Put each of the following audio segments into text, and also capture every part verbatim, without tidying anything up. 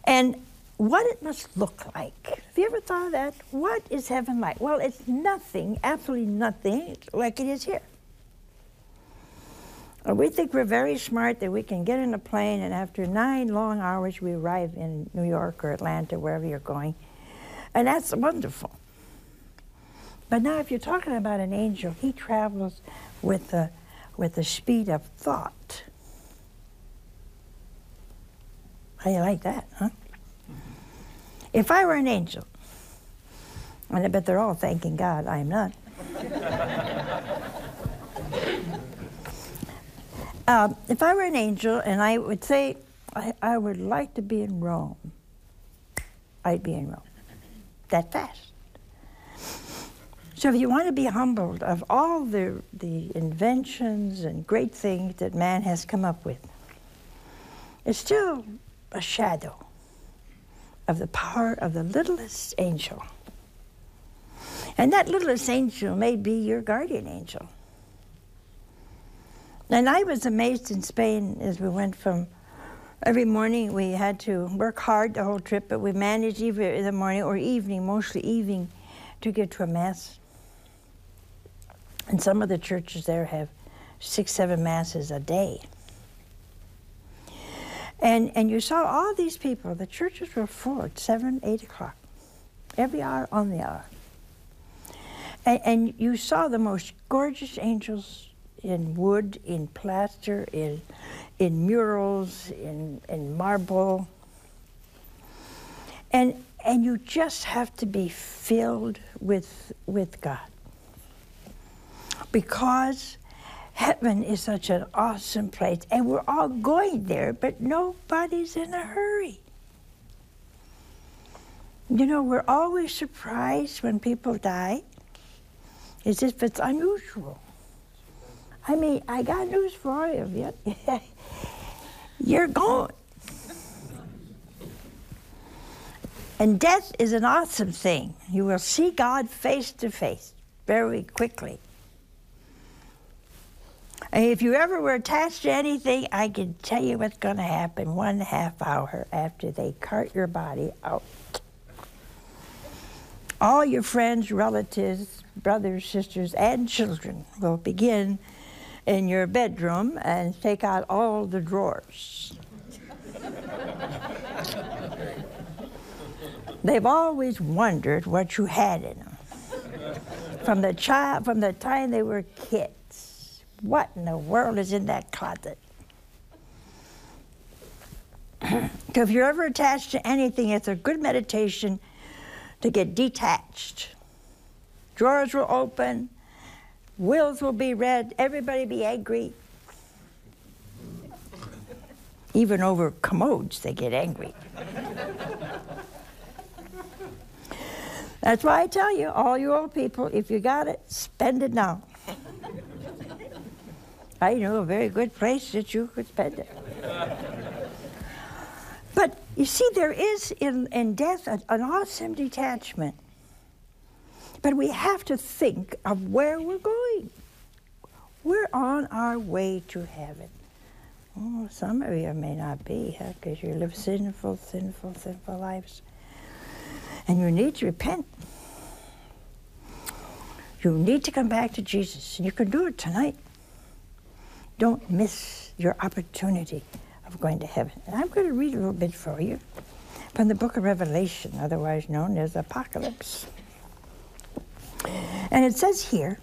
And what it must look like. Have you ever thought of that? What is heaven like? Well, it's nothing, absolutely nothing like it is here. We think we're very smart, that we can get in a plane and after nine long hours we arrive in New York or Atlanta, wherever you're going. And that's wonderful. But now if you're talking about an angel, he travels with the, with the speed of thought. How do you like that, huh? If I were an angel, and I bet they're all thanking God I am not. um, if I were an angel and I would say, I, I would like to be in Rome, I'd be in Rome. That fast. So if you want to be humbled of all the, the inventions and great things that man has come up with, it's still a shadow of the power of the littlest angel. And that littlest angel may be your guardian angel. And I was amazed in Spain as we went from, every morning we had to work hard the whole trip, but we managed either in the morning or evening, mostly evening, to get to a mass. And some of the churches there have six, seven masses a day. And, and you saw all these people, the churches were full at seven, eight o'clock, every hour on the hour. And, and you saw the most gorgeous angels in wood, in plaster, in, in murals, in, in marble. And, and you just have to be filled with, with God. Because heaven is such an awesome place, and we're all going there, but nobody's in a hurry. You know, we're always surprised when people die, as if it's unusual. I mean, I got news for all of you. You're gone. And death is an awesome thing. You will see God face to face very quickly. And if you ever were attached to anything, I can tell you what's going to happen one half hour after they cart your body out. All your friends, relatives, brothers, sisters, and children will begin in your bedroom and take out all the drawers. They've always wondered what you had in them. From the child, from the time they were kids. What in the world is in that closet? So if you're ever attached to anything, it's a good meditation to get detached. Drawers will open, wills will be read, everybody be angry. Even over commodes, they get angry. That's why I tell you, all you old people, if you got it, spend it now. I know a very good place that you could spend it. But you see, there is in, in death an, an awesome detachment. But we have to think of where we're going. We're on our way to heaven. Oh, some of you may not be, because huh? you live sinful, sinful, sinful lives. And you need to repent. You need to come back to Jesus. And you can do it tonight. Don't miss your opportunity of going to heaven. And I'm going to read a little bit for you from the book of Revelation, otherwise known as Apocalypse. And it says here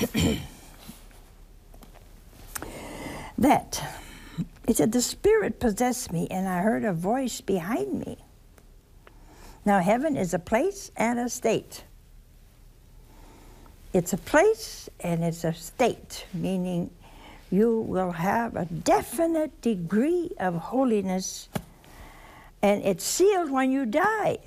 that, it said, the Spirit possessed me, and I heard a voice behind me. Now, heaven is a place and a state. It's a place and it's a state, meaning you will have a definite degree of holiness, and it's sealed when you die.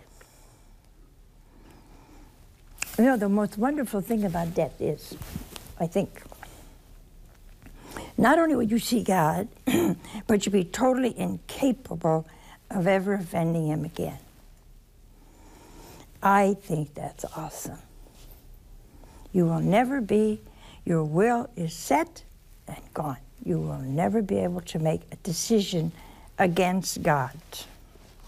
You know, the most wonderful thing about death is, I think, not only would you see God, but you'd be totally incapable of ever offending him again. I think that's awesome. You will never be, your will is set and gone. You will never be able to make a decision against God.